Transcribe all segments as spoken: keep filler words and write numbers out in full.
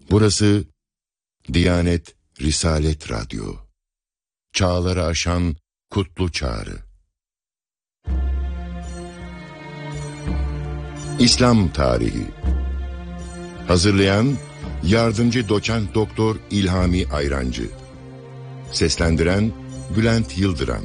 Burası Diyanet Risalet Radyo. Çağları aşan kutlu çağrı. İslam tarihi. Hazırlayan Yardımcı Doçent Doktor İlhami Ayrancı. Seslendiren Bülent Yıldıran.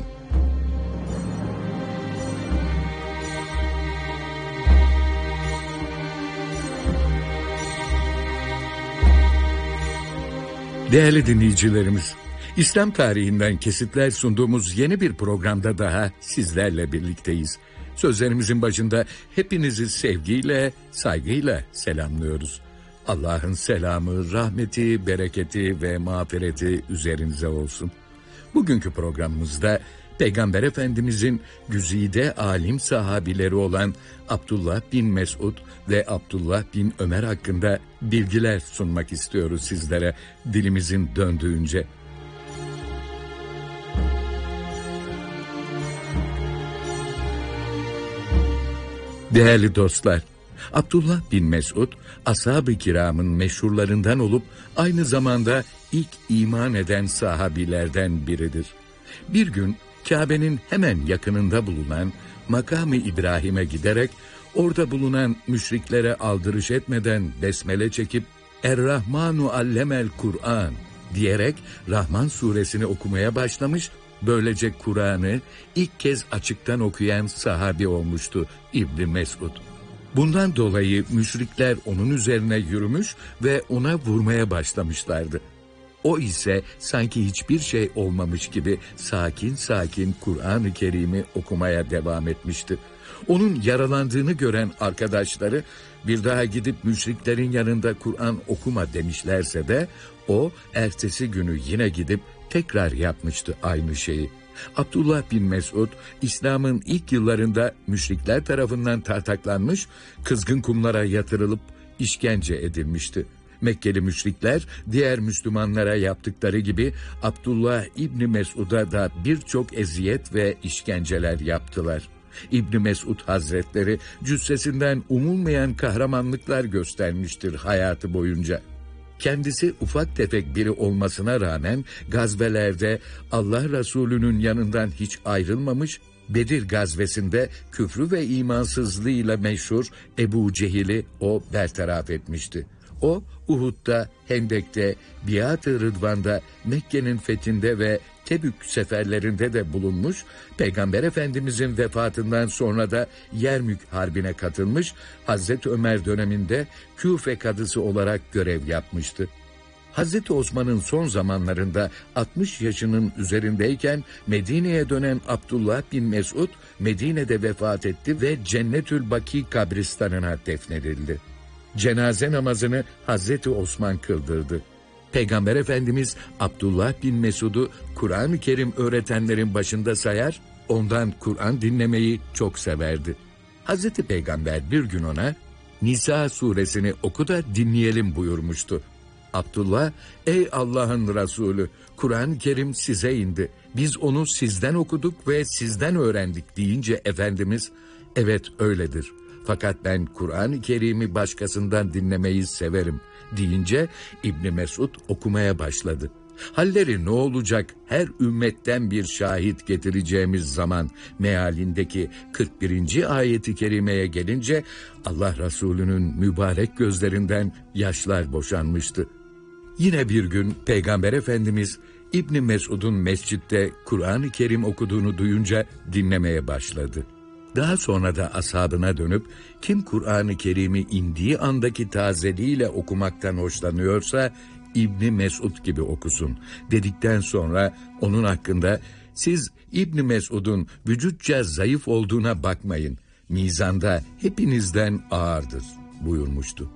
Değerli dinleyicilerimiz, İslam tarihinden kesitler sunduğumuz yeni bir programda daha sizlerle birlikteyiz. Sözlerimizin başında hepinizi sevgiyle, saygıyla selamlıyoruz. Allah'ın selamı, rahmeti, bereketi ve mağfireti üzerinize olsun. Bugünkü programımızda Peygamber Efendimizin güzide alim sahabileri olan Abdullah bin Mesud ve Abdullah bin Ömer hakkında bilgiler sunmak istiyoruz sizlere dilimizin döndüğünce. Değerli dostlar, Abdullah bin Mesud, ashab-ı kiramın meşhurlarından olup aynı zamanda ilk iman eden sahabilerden biridir. Bir gün Kabe'nin hemen yakınında bulunan Makam-ı İbrahim'e giderek orada bulunan müşriklere aldırış etmeden besmele çekip Er-Rahmanu allemel Kur'an diyerek Rahman suresini okumaya başlamış, böylece Kur'an'ı ilk kez açıktan okuyan sahabi olmuştu İbn Mesud. Bundan dolayı müşrikler onun üzerine yürümüş ve ona vurmaya başlamışlardı. O ise sanki hiçbir şey olmamış gibi sakin sakin Kur'an-ı Kerim'i okumaya devam etmişti. Onun yaralandığını gören arkadaşları bir daha gidip müşriklerin yanında Kur'an okuma demişlerse de o ertesi günü yine gidip tekrar yapmıştı aynı şeyi. Abdullah bin Mesud, İslam'ın ilk yıllarında müşrikler tarafından tartaklanmış, kızgın kumlara yatırılıp işkence edilmişti. Mekkeli müşrikler diğer Müslümanlara yaptıkları gibi Abdullah İbni Mesud'a da birçok eziyet ve işkenceler yaptılar. İbni Mesud Hazretleri cüssesinden umulmayan kahramanlıklar göstermiştir hayatı boyunca. Kendisi ufak tefek biri olmasına rağmen gazvelerde Allah Resulü'nün yanından hiç ayrılmamış, Bedir gazvesinde küfrü ve imansızlığıyla meşhur Ebu Cehil'i o bertaraf etmişti. O, Uhud'da, Hendek'te, Biat-ı Rıdvan'da, Mekke'nin fethinde ve Tebük seferlerinde de bulunmuş, Peygamber Efendimizin vefatından sonra da Yermük Harbi'ne katılmış, Hazreti Ömer döneminde Küfe kadısı olarak görev yapmıştı. Hazreti Osman'ın son zamanlarında altmış yaşının üzerindeyken Medine'ye dönen Abdullah bin Mesud, Medine'de vefat etti ve Cennetül Baki kabristanına defnedildi. Cenaze namazını Hazreti Osman kıldırdı. Peygamber Efendimiz Abdullah bin Mesud'u Kur'an-ı Kerim öğretenlerin başında sayar, ondan Kur'an dinlemeyi çok severdi. Hazreti Peygamber bir gün ona Nisa suresini oku da dinleyelim buyurmuştu. Abdullah, ey Allah'ın Resulü, Kur'an-ı Kerim size indi. Biz onu sizden okuduk ve sizden öğrendik deyince Efendimiz, evet öyledir. Fakat ben Kur'an-ı Kerim'i başkasından dinlemeyi severim deyince İbn Mesud okumaya başladı. Halleri ne olacak her ümmetten bir şahit getireceğimiz zaman mealindeki kırk birinci ayeti kerimeye gelince Allah Resulü'nün mübarek gözlerinden yaşlar boşanmıştı. Yine bir gün Peygamber Efendimiz İbn Mesud'un mescitte Kur'an-ı Kerim okuduğunu duyunca dinlemeye başladı. Daha sonra da ashabına dönüp kim Kur'an-ı Kerim'i indiği andaki tazeliğiyle okumaktan hoşlanıyorsa İbni Mesud gibi okusun dedikten sonra onun hakkında siz İbni Mesud'un vücutça zayıf olduğuna bakmayın, mizanda hepinizden ağırdır buyurmuştu.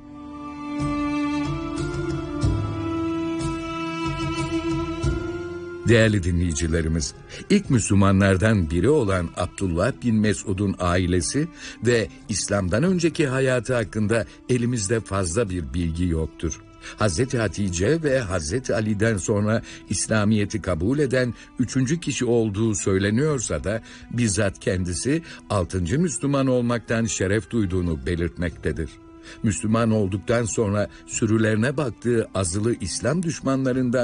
Değerli dinleyicilerimiz, ilk Müslümanlardan biri olan Abdullah bin Mesud'un ailesi ve İslam'dan önceki hayatı hakkında elimizde fazla bir bilgi yoktur. Hazreti Hatice ve Hazreti Ali'den sonra İslamiyet'i kabul eden üçüncü kişi olduğu söyleniyorsa da bizzat kendisi altıncı Müslüman olmaktan şeref duyduğunu belirtmektedir. Müslüman olduktan sonra sürülerine baktığı azılı İslam düşmanlarından